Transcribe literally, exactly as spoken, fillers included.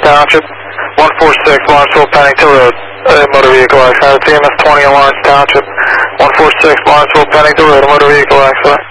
Township, one four six Lawrenceville Pennington Road, a motor vehicle accident. T M S twenty in Lawrence Township, one four six Lawrenceville Pennington Road, a motor vehicle accident.